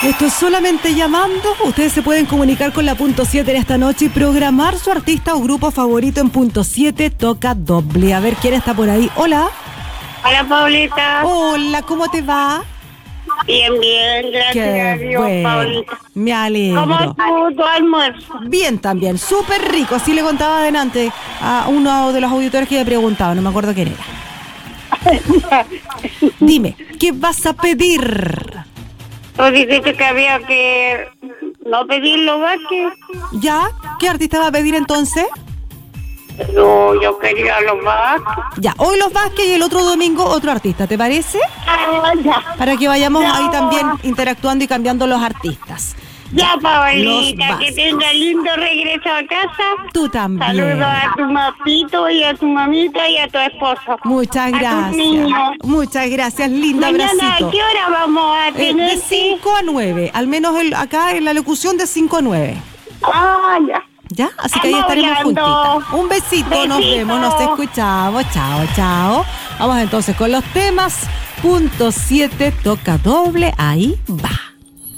Esto es solamente llamando. Ustedes se pueden comunicar con la punto 7 en esta noche y programar su artista o grupo favorito en punto 7 toca doble. A ver quién está por ahí. Hola. Hola, Paulita. Hola, ¿cómo te va? Bien, gracias a Dios, bueno. Paulita. Me alegro. ¿Cómo estuvo tu almuerzo? Bien también, súper rico. Así le contaba adelante a uno de los auditores que me preguntaba, no me acuerdo quién era. Dime, ¿qué vas a pedir? Tú dijiste que había que no pedir los Vázquez. ¿Ya? ¿Qué artista va a pedir entonces? No, yo quería los Vázquez. Ya, hoy los Vázquez y el otro domingo otro artista, ¿te parece? Ya. Para que vayamos ahí también interactuando y cambiando los artistas. Ya, Paulita, los que Vázquez. tenga lindo regreso a casa. Tú también. Saludos a tu papito y a tu mamita y a tu esposo. Muchas A tus gracias. niños. Muchas gracias, lindo Mañana, abracito. ¿a qué hora vamos a tener? De 5 a 9, al menos acá en la locución de 5 a 9. Ya. ¿Ya? Así que ahí Estamos estaremos hablando. juntitas. Un besito, nos Besito. vemos, nos escuchamos. Chao, chao. Vamos entonces con los temas. Punto 7 toca doble, ahí va.